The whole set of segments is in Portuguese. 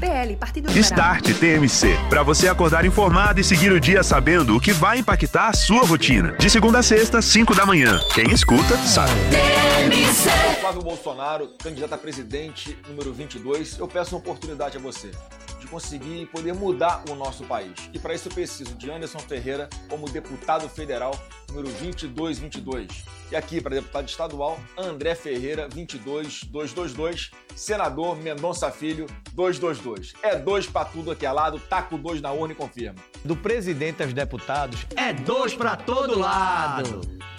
PL, Partido Liberal. Start TMC, para você acordar informado e seguir o dia sabendo o que vai impactar a sua rotina. De segunda a sexta, 5 da manhã. Quem escuta, sabe. TMC. Flávio Bolsonaro, candidato a presidente número 22, eu peço uma oportunidade a você de conseguir e poder mudar o nosso país. E para isso eu preciso de Anderson Ferreira como deputado federal número 2222. E aqui para deputado estadual, André Ferreira 22222, senador Mendonça Filho 222. É 2 para tudo aqui ao lado, taca o 2 na urna e confirma. Do presidente aos deputados, é 2 para todo lado.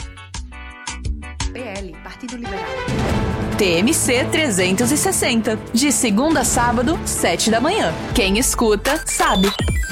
PL, Partido Liberal. TMC 360. De segunda a sábado, 7 da manhã. Quem escuta, sabe.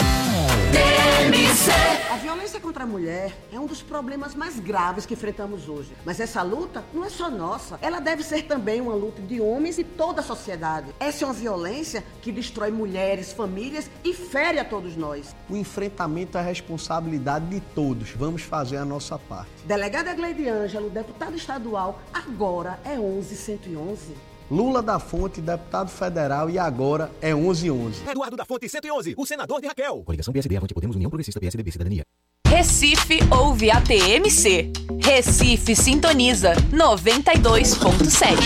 TMC. A violência contra a mulher é um dos problemas mais graves que enfrentamos hoje. Mas essa luta não é só nossa. Ela deve ser também uma luta de homens e toda a sociedade. Essa é uma violência que destrói mulheres, famílias e fere a todos nós. O enfrentamento é a responsabilidade de todos. Vamos fazer a nossa parte. Delegada Gleide Ângelo, deputado estadual, agora é 11111. Lula da Fonte, deputado federal, e agora é 1111. Eduardo da Fonte, 111, o senador de Raquel. Coligação PSD, Avante Podemos, União Progressista, PSDB, Cidadania. Recife ouve a TMC. Recife sintoniza 92.7.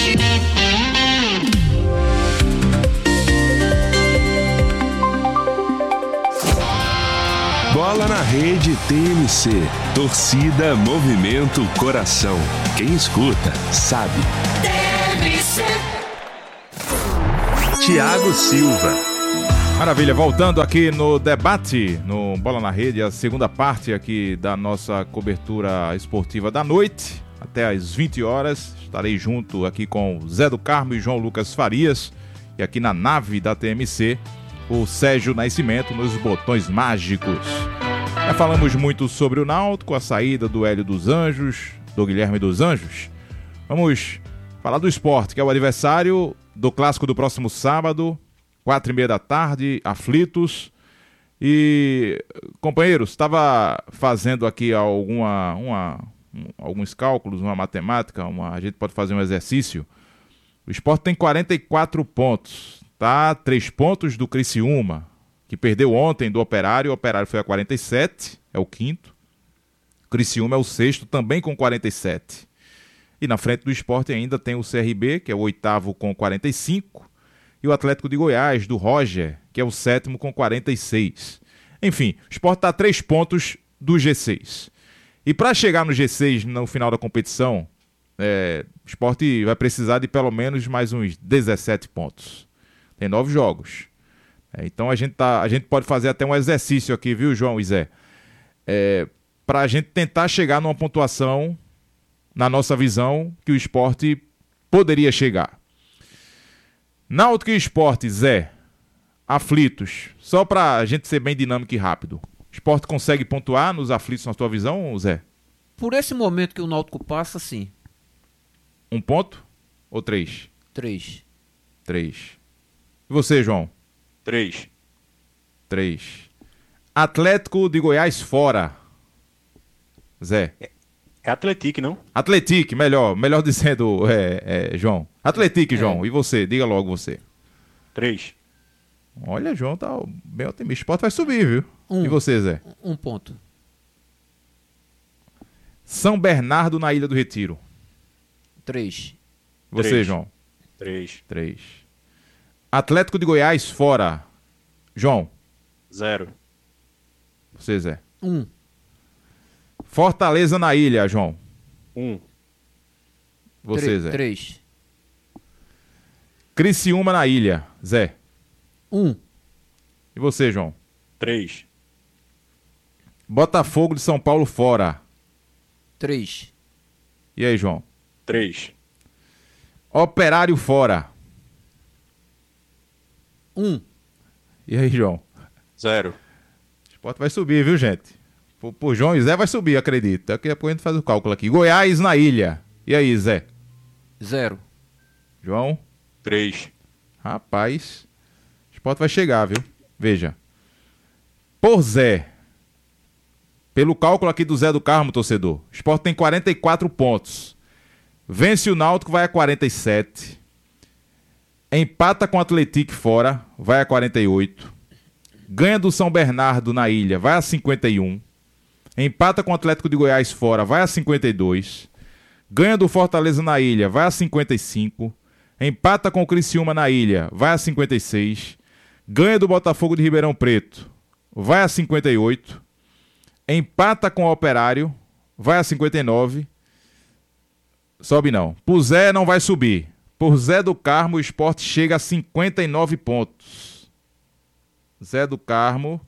Bola na Rede TMC. Torcida, movimento, coração. Quem escuta, sabe. TMC. Thiago Silva. Maravilha, voltando aqui no debate, no Bola na Rede, a segunda parte aqui da nossa cobertura esportiva da noite, até às 20 horas. Estarei junto aqui com Zé do Carmo e João Lucas Farias, e aqui na nave da TMC, o Sérgio Nascimento nos botões mágicos. Já falamos muito sobre o Náutico, a saída do Hélio dos Anjos, do Guilherme dos Anjos. Vamos falar do Sport, que é o adversário do clássico do próximo sábado, 4h30 da tarde, aflitos. E, companheiros, estava fazendo aqui alguns cálculos, uma matemática, a gente pode fazer um exercício. O Sport tem 44 pontos, tá? 3 pontos do Criciúma, que perdeu ontem do Operário. O Operário foi a 47, é o quinto. O Criciúma é o sexto, também com 47. E na frente do Sport ainda tem o CRB, que é o oitavo com 45. E o Atlético de Goiás, do Roger, que é o sétimo com 46. Enfim, o Sport está a 3 pontos do G6. E para chegar no G6 no final da competição, o Sport vai precisar de pelo menos mais uns 17 pontos. Tem 9 jogos. Então a gente pode fazer até um exercício aqui, viu, João e Zé? Para a gente tentar chegar numa pontuação, na nossa visão, que o Sport poderia chegar. Náutico e Sport, Zé, aflitos. Só para a gente ser bem dinâmico e rápido. O Sport consegue pontuar nos aflitos na tua visão, Zé? Por esse momento que o Náutico passa, sim. 1 ponto ou 3? 3. 3. E você, João? 3. Atlético de Goiás fora. Zé? É Atlético, não? Atlético, melhor dizendo, João. Atlético, João. E você? Diga logo você. 3. Olha, João tá bem otimista. O Sport vai subir, viu? E você, Zé? 1 ponto. São Bernardo na Ilha do Retiro. 3. Você, 3. João? 3. Atlético de Goiás fora. João? 0. Você, Zé? 1. Fortaleza na Ilha, João? 1. Você, Zé? 3. Criciúma na Ilha, Zé? 1. E você, João? 3. Botafogo de São Paulo fora. 3. E aí, João? 3. Operário fora. 1. E aí, João? 0. O Sport vai subir, viu, gente? Por João e Zé vai subir, acredito. Daqui a pouco a gente faz o cálculo aqui. Goiás na Ilha. E aí, Zé? 0. João? 3. Rapaz, o Sport vai chegar, viu? Veja. Por Zé, pelo cálculo aqui do Zé do Carmo, torcedor, o Sport tem 44 pontos. Vence o Náutico, vai a 47. Empata com o Atlético fora, vai a 48. Ganha do São Bernardo na ilha, vai a 51. Empata com o Atlético de Goiás fora, vai a 52. Ganha do Fortaleza na ilha, vai a 55. Empata com o Criciúma na ilha, vai a 56. Ganha do Botafogo de Ribeirão Preto, vai a 58. Empata com o Operário, vai a 59. Sobe não. Por Zé não vai subir. Por Zé do Carmo, o Sport chega a 59 pontos. Zé do Carmo,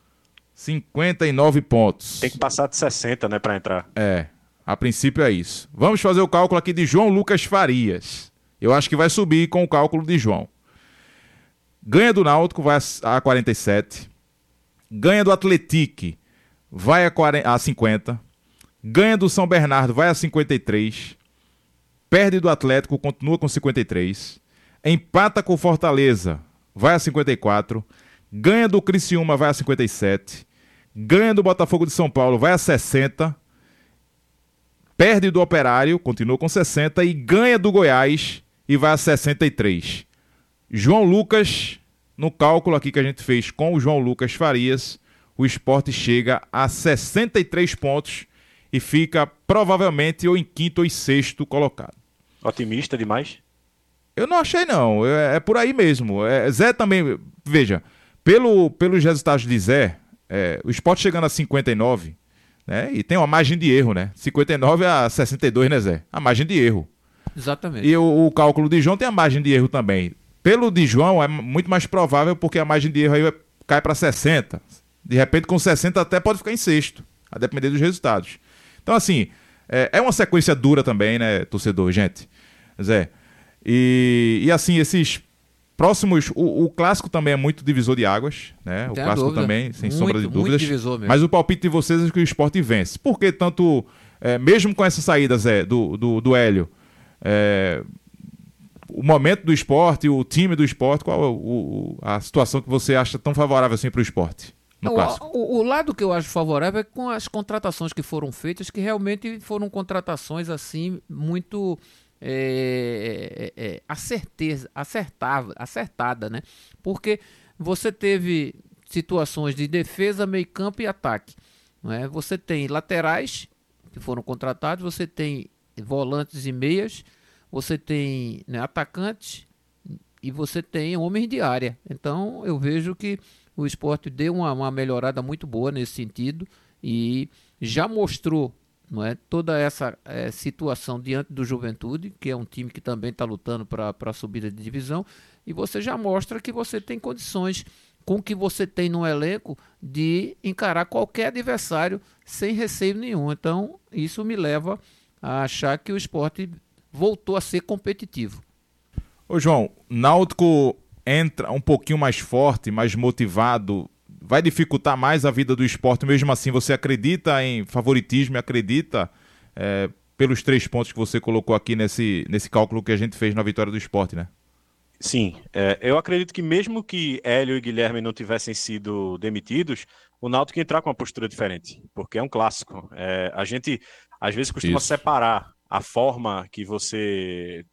59 pontos. Tem que passar de 60, né, pra entrar. A princípio é isso. Vamos fazer o cálculo aqui de João Lucas Farias. Eu acho que vai subir com o cálculo de João. Ganha do Náutico, vai a 47. Ganha do Atlético, vai a 50. Ganha do São Bernardo, vai a 53. Perde do Atlético, continua com 53. Empata com o Fortaleza, vai a 54. Ganha do Criciúma, vai a 57. Ganha do Botafogo de São Paulo, vai a 60. Perde do Operário, continua com 60. E ganha do Goiás e vai a 63. João Lucas, no cálculo aqui que a gente fez com o João Lucas Farias, o Sport chega a 63 pontos e fica provavelmente ou em quinto ou em sexto colocado. Otimista demais? Eu não achei não, é por aí mesmo. Zé também, veja, pelos resultados de Zé, o Sport chegando a 59, né, e tem uma margem de erro, né? 59 a 62, né, Zé? A margem de erro. Exatamente. E o cálculo de João tem a margem de erro também. Pelo de João é muito mais provável porque a margem de erro aí cai para 60. De repente com 60 até pode ficar em sexto, a depender dos resultados. Então assim, é uma sequência dura também, né, torcedor, gente? Zé. E assim, esses próximos... O clássico também é muito divisor de águas, né? O clássico dúvida. Também, sem Muito, sombra de dúvidas. muito divisor mesmo. Mas o palpite de vocês é que o Sport vence. Porque tanto... mesmo com essa saída, Zé, do Hélio... o momento do Sport, o time do Sport, qual a situação que você acha tão favorável assim para o Sport? O lado que eu acho favorável é com as contratações que foram feitas, que realmente foram contratações assim muito acertada, né? Porque você teve situações de defesa, meio campo e ataque, não é? Você tem laterais que foram contratados, você tem volantes e meias, você tem, né, atacantes e você tem homens de área. Então eu vejo que o Sport deu uma melhorada muito boa nesse sentido e já mostrou, não é, toda essa situação diante do Juventude, que é um time que também está lutando para a subida de divisão, e você já mostra que você tem condições, com o que você tem no elenco, de encarar qualquer adversário sem receio nenhum. Então isso me leva a achar que o Sport voltou a ser competitivo. Ô João, Náutico entra um pouquinho mais forte, mais motivado, vai dificultar mais a vida do Sport, mesmo assim você acredita em favoritismo, acredita pelos 3 pontos que você colocou aqui nesse cálculo que a gente fez na vitória do Sport, né? Sim, eu acredito que mesmo que Hélio e Guilherme não tivessem sido demitidos, o Náutico ia entrar com uma postura diferente, porque é um clássico. A gente às vezes costuma separar a forma que você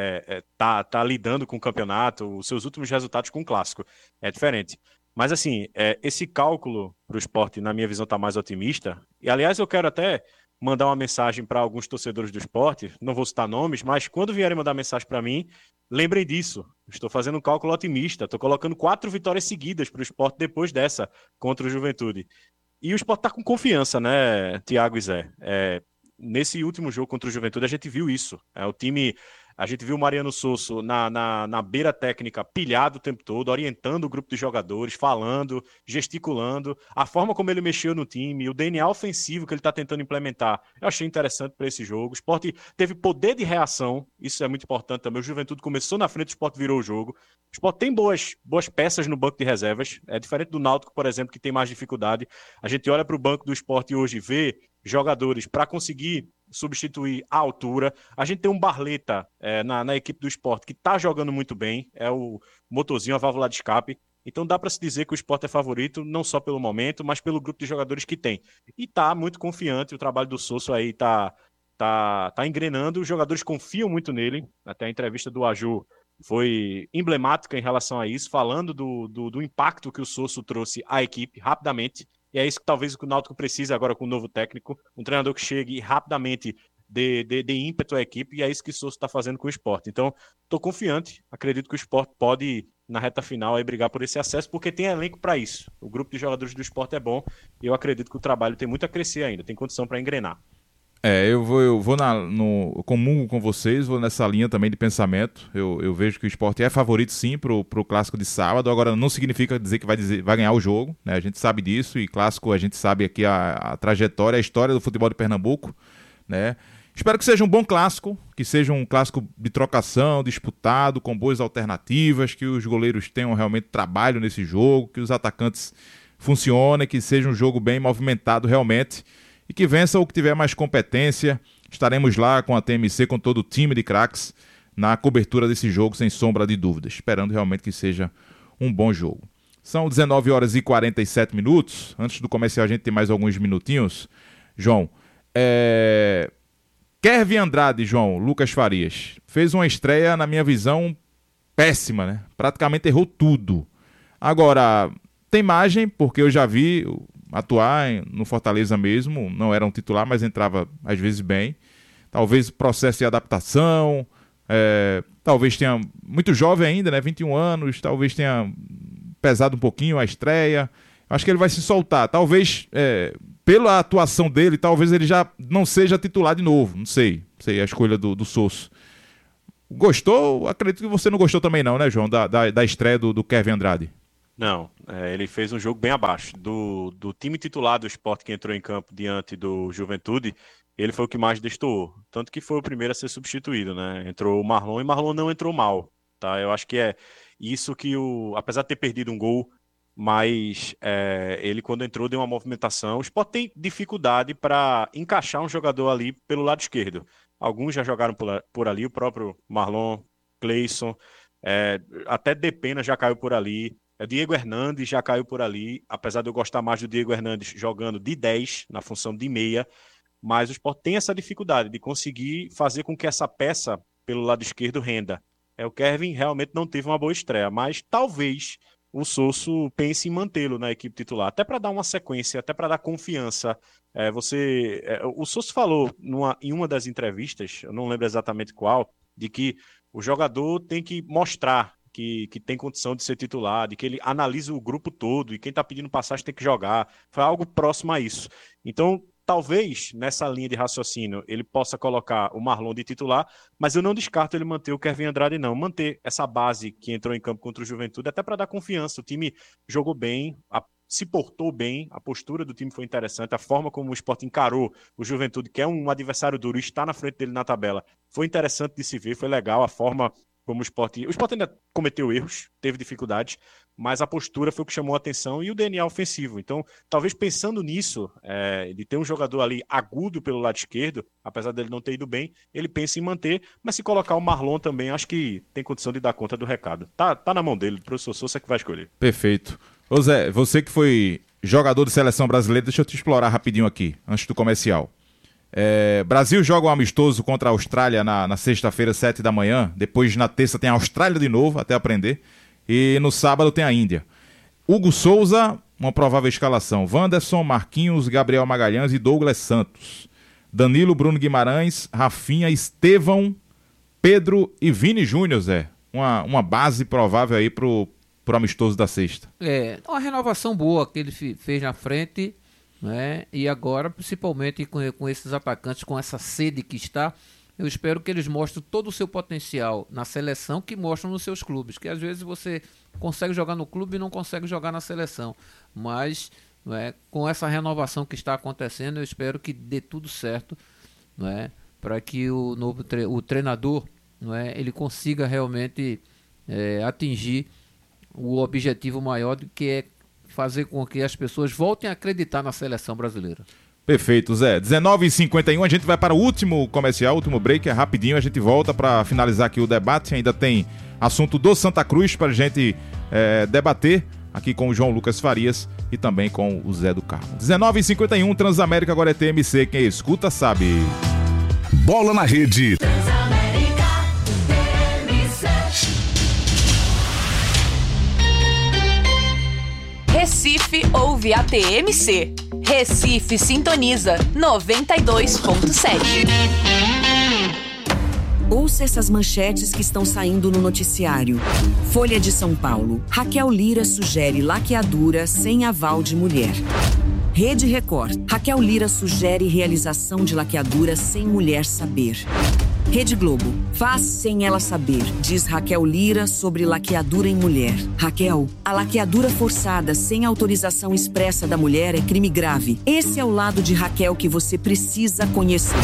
tá lidando com o campeonato, os seus últimos resultados com o clássico. É diferente. Mas assim, esse cálculo para o Sport, na minha visão, está mais otimista. E aliás, eu quero até mandar uma mensagem para alguns torcedores do Sport, não vou citar nomes, mas quando vierem mandar mensagem para mim, lembrem disso. Estou fazendo um cálculo otimista, estou colocando 4 vitórias seguidas para o Sport depois dessa, contra o Juventude. E o Sport está com confiança, né, Thiago e Zé? Nesse último jogo contra o Juventude, a gente viu isso. O time, a gente viu o Mariano Sosso na beira técnica pilhado o tempo todo, orientando o grupo de jogadores, falando, gesticulando. A forma como ele mexeu no time, o DNA ofensivo que ele está tentando implementar, eu achei interessante para esse jogo. O Sport teve poder de reação, isso é muito importante também. O Juventude começou na frente, o Sport virou o jogo. O Sport tem boas peças no banco de reservas, é diferente do Náutico, por exemplo, que tem mais dificuldade. A gente olha para o banco do Sport hoje e vê jogadores para conseguir substituir a altura. A gente tem um Barleta na equipe do Sport que está jogando muito bem, é o motorzinho, a válvula de escape. Então dá para se dizer que o Sport é favorito, não só pelo momento, mas pelo grupo de jogadores que tem. E está muito confiante, o trabalho do Sosso aí tá engrenando, os jogadores confiam muito nele. Até a entrevista do Aju foi emblemática em relação a isso, falando do impacto que o Sosso trouxe à equipe rapidamente. E é isso que talvez o Náutico precisa agora com o novo técnico, um treinador que chegue rapidamente de ímpeto à equipe, e é isso que o Sosso está fazendo com o Sport. Então, estou confiante, acredito que o Sport pode, na reta final, aí, brigar por esse acesso, porque tem elenco para isso. O grupo de jogadores do Sport é bom, e eu acredito que o trabalho tem muito a crescer ainda, tem condição para engrenar. Eu vou comungo com vocês, vou nessa linha também de pensamento. Eu vejo que o Sport é favorito sim pro clássico de sábado, agora não significa dizer que vai ganhar o jogo, né? A gente sabe disso, e clássico a gente sabe aqui a trajetória, a história do futebol de Pernambuco, né? Espero que seja um bom clássico, que seja um clássico de trocação, disputado, com boas alternativas, que os goleiros tenham realmente trabalho nesse jogo, que os atacantes funcionem, que seja um jogo bem movimentado realmente, e que vença o que tiver mais competência. Estaremos lá com a TMC, com todo o time de craques, na cobertura desse jogo, sem sombra de dúvidas, esperando realmente que seja um bom jogo. São 19 horas e 47 minutos. Antes do comercial a gente tem mais alguns minutinhos. João, Kevin Andrade, João Lucas Farias, fez uma estreia, na minha visão, péssima, né? Praticamente errou tudo. Agora, tem margem, porque eu já vi atuar no Fortaleza mesmo, não era um titular, mas entrava às vezes bem. Talvez processo de adaptação, talvez tenha, muito jovem ainda, né? 21 anos, talvez tenha pesado um pouquinho a estreia. Acho que ele vai se soltar, talvez... pela atuação dele, talvez ele já não seja titular de novo. Não sei a escolha do Sosso. Gostou? Acredito que você não gostou também não, né, João? Da estreia do Kevin Andrade. Não, ele fez um jogo bem abaixo. Do time titular do Sport que entrou em campo diante do Juventude, ele foi o que mais destoou. Tanto que foi o primeiro a ser substituído, né? Entrou o Marlon, e Marlon não entrou mal, tá? Eu acho que é isso que apesar de ter perdido um gol, mas ele quando entrou deu uma movimentação. O Sport tem dificuldade para encaixar um jogador ali pelo lado esquerdo. Alguns já jogaram por ali, o próprio Marlon, Cleison, até Depena já caiu por ali, Diego Hernandes já caiu por ali, apesar de eu gostar mais do Diego Hernandes jogando de 10, na função de meia, mas o Sport tem essa dificuldade de conseguir fazer com que essa peça pelo lado esquerdo renda. O Kevin realmente não teve uma boa estreia, mas talvez o Sosso pense em mantê-lo na equipe titular, até para dar uma sequência, até para dar confiança. O Sosso falou em uma das entrevistas, eu não lembro exatamente qual, de que o jogador tem que mostrar que tem condição de ser titular, de que ele analisa o grupo todo e quem está pedindo passagem tem que jogar. Foi algo próximo a isso. Então, talvez, nessa linha de raciocínio, ele possa colocar o Marlon de titular, mas eu não descarto ele manter o Kevin Andrade, não. Manter essa base que entrou em campo contra o Juventude, até para dar confiança. O time jogou bem, se portou bem, a postura do time foi interessante, a forma como o Sport encarou o Juventude, que é um adversário duro, e está na frente dele na tabela, foi interessante de se ver, foi legal a forma como o Sport ainda cometeu erros, teve dificuldades, mas a postura foi o que chamou a atenção e o DNA ofensivo. Então, talvez pensando nisso, de ter um jogador ali agudo pelo lado esquerdo, apesar dele não ter ido bem, ele pensa em manter, mas se colocar o Marlon também, acho que tem condição de dar conta do recado. Tá na mão dele, o professor Sousa que vai escolher. Perfeito. Ô Zé, você que foi jogador de seleção brasileira, deixa eu te explorar rapidinho aqui, antes do comercial. Brasil joga um amistoso contra a Austrália na sexta-feira, 7 da manhã. Depois, na terça, tem a Austrália de novo, até aprender. E no sábado tem a Índia. Hugo Souza, uma provável escalação. Wanderson, Marquinhos, Gabriel Magalhães e Douglas Santos. Danilo, Bruno Guimarães, Rafinha, Estevão, Pedro e Vini Júnior, Zé. Uma base provável aí pro amistoso da sexta. Uma renovação boa que ele fez na frente... né? E agora, principalmente com esses atacantes, com essa sede que está, eu espero que eles mostrem todo o seu potencial na seleção que mostram nos seus clubes, que às vezes você consegue jogar no clube e não consegue jogar na seleção, mas com essa renovação que está acontecendo, eu espero que dê tudo certo, para que o treinador ele consiga realmente atingir o objetivo maior, que é fazer com que as pessoas voltem a acreditar na seleção brasileira. Perfeito, Zé. 19h51, a gente vai para o último comercial, último break, é rapidinho, a gente volta para finalizar aqui o debate, ainda tem assunto do Santa Cruz para a gente debater aqui com o João Lucas Farias e também com o Zé do Carmo. 19h51, Transamérica, agora é TMC, quem escuta sabe. Bola na rede. Transamérica, TMC. Recife ouve a TMC. Recife sintoniza 92.7. Ouça essas manchetes que estão saindo no noticiário. Folha de São Paulo. Raquel Lira sugere laqueadura sem aval de mulher. Rede Record. Raquel Lira sugere realização de laqueadura sem mulher saber. Rede Globo. Faz sem ela saber, diz Raquel Lira sobre laqueadura em mulher. Raquel, a laqueadura forçada sem autorização expressa da mulher é crime grave. Esse é o lado de Raquel que você precisa conhecer.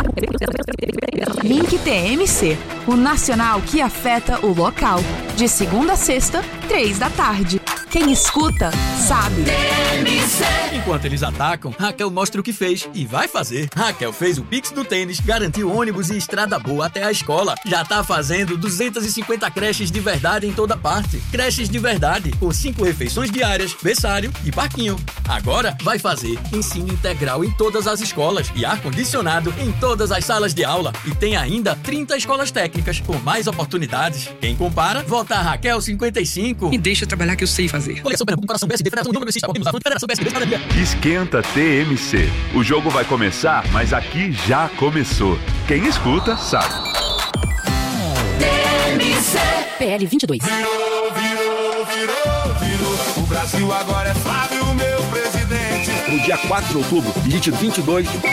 Link TMC, o nacional que afeta o local. De segunda a sexta, 3h. Quem escuta, sabe. Enquanto eles atacam, Raquel mostra o que fez e vai fazer. Raquel fez o Pix do tênis, garantiu ônibus e estrada boa até a escola. Já tá fazendo 250 creches de verdade em toda parte. Creches de verdade, com 5 refeições diárias, berçário e parquinho. Agora vai fazer ensino integral em todas as escolas e ar-condicionado em todas as salas de aula. E tem ainda 30 escolas técnicas com mais oportunidades. Quem compara, vota a Raquel 55. Me deixa trabalhar que eu sei fazer. Esquenta TMC. O jogo vai começar, mas aqui já começou. Quem escuta, sabe. TMC. PL 22. O Brasil agora é Flávio, meu presidente. No dia 4 de outubro, digite 22